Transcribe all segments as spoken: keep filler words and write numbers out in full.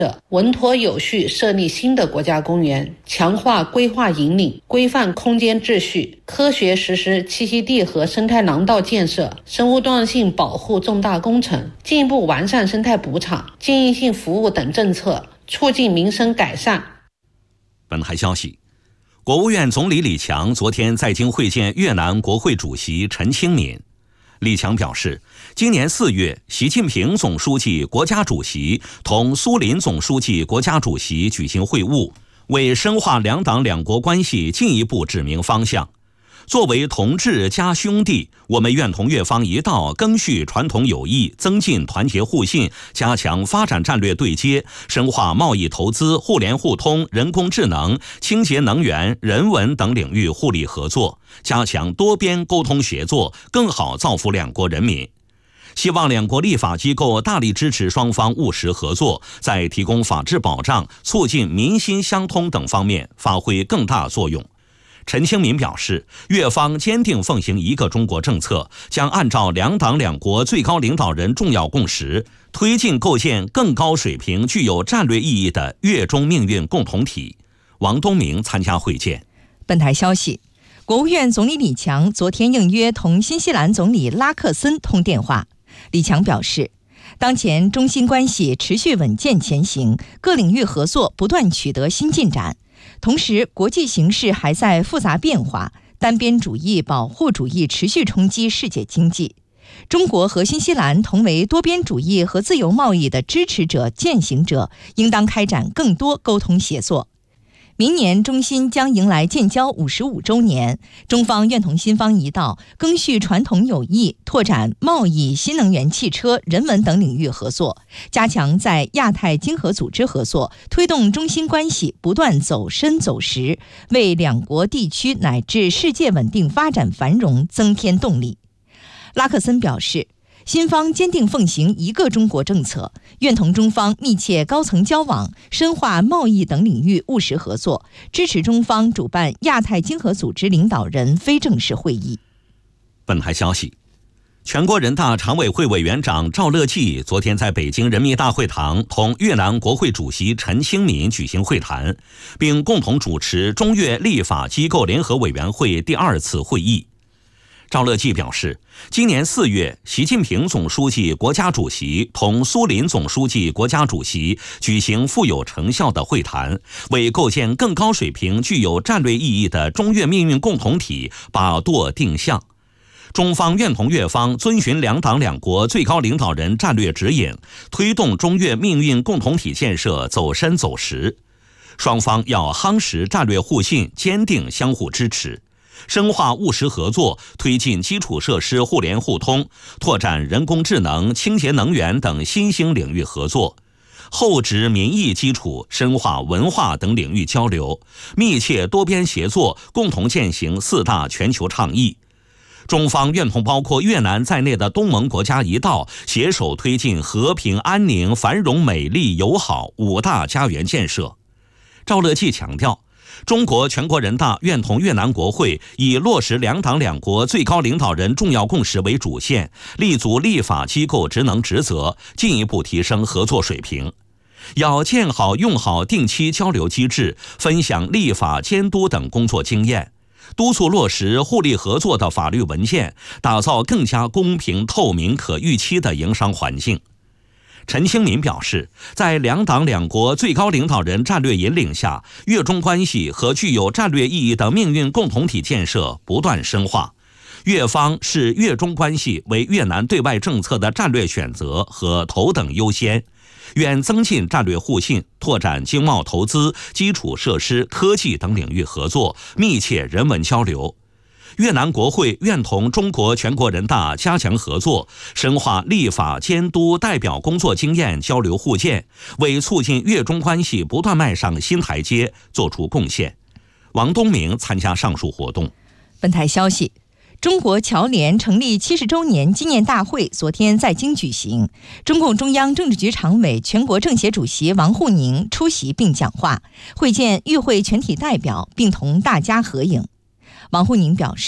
稳妥有序设立新的国家公园，强化规划引领，规范空间秩序，科学实施栖息地和生态廊道建设、生物多样性保护重大工程，进一步完善生态补偿、经营性服务等政策，促进民生改善。 本台消息，国务院总理李强昨天在京会见越南国会主席陈清敏。李强表示，今年四月，习近平总书记、国家主席同苏林总书记、国家主席举行会晤，为深化两党两国关系进一步指明方向。作为同志加兄弟，我们愿同越方一道赓续传统友谊，增进团结互信，加强发展战略对接，深化贸易投资、互联互通、人工智能、清洁能源、人文等领域互利合作，加强多边沟通协作，更好造福两国人民。希望两国立法机构大力支持双方务实合作，在提供法治保障、促进民心相通等方面发挥更大作用。陈清敏表示，越方坚定奉行一个中国政策，将按照两党两国最高领导人重要共识，推进构建更高水平、具有战略意义的越中命运共同体。王东明参加会见。 本台消息，国务院总理李强昨天应约同新西兰总理拉克森通电话。李强表示，当前中新关系持续稳健前行，各领域合作不断取得新进展。同时，国际形势还在复杂变化，单边主义、保护主义持续冲击世界经济。中国和新西兰同为多边主义和自由贸易的支持者、践行者，应当开展更多沟通协作。明年中新将迎来建交五十五周年，中方愿同新方一道赓续传统友谊，拓展贸易、新能源汽车、人文等领域合作，加强在亚太经合组织合作，推动中新关系不断走深走实，为两国地区乃至世界稳定发展繁荣增添动力。拉克森表示，新方坚定奉行一个中国政策，愿同中方密切高层交往，深化贸易等领域务实合作，支持中方主办亚太经合组织领导人非正式会议。 本台消息，全国人大常委会委员长赵乐际昨天在北京人民大会堂同越南国会主席陈清敏举行会谈，并共同主持中越立法机构联合委员会第二次会议。赵乐际表示，今年四月，习近平总书记、国家主席同苏林总书记、国家主席举行富有成效的会谈，为构建更高水平、具有战略意义的中越命运共同体把舵定向。中方愿同越方遵循两党两国最高领导人战略指引，推动中越命运共同体建设走深走实。双方要夯实战略互信，坚定相互支持，深化务实合作，推进基础设施互联互通，拓展人工智能、清洁能源等新兴领域合作，厚植民意基础，深化文化等领域交流，密切多边协作，共同践行四大全球倡议。中方愿同包括越南在内的东盟国家一道，携手推进和平、安宁、繁荣、美丽、友好五大家园建设。赵乐际强调，中国全国人大愿同越南国会以落实两党两国最高领导人重要共识为主线，立足立法机构职能职责，进一步提升合作水平。要建好用好定期交流机制，分享立法监督等工作经验，督促落实互利合作的法律文件，打造更加公平、透明、可预期的营商环境。陈清敏表示，在两党两国最高领导人战略引领下，越中关系和具有战略意义的命运共同体建设不断深化。越方视越中关系为越南对外政策的战略选择和头等优先，愿增进战略互信，拓展经贸投资、基础设施、科技等领域合作，密切人文交流。越南国会愿同中国全国人大加强合作，深化立法监督代表工作经验交流互鉴，为促进越中关系不断迈上新台阶作出贡献。王东明参加上述活动。 本台消息，中国侨联成立七十周年纪念大会昨天在京举行，中共中央政治局常委、全国政协主席王沪宁出席并讲话，会见与会全体代表，并同大家合影。王沪宁表示，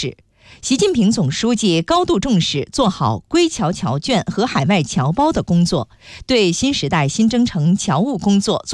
习近平总书记高度重视做好归侨侨眷和海外侨胞的工作，对新时代新征程侨务工作